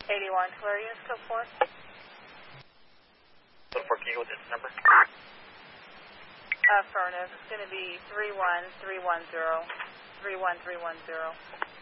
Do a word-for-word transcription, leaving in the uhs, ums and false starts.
eighty-one, clear units, code four. Code four, can you go with this number? Affirmative. It's going to be three one three one zero. three one three one zero.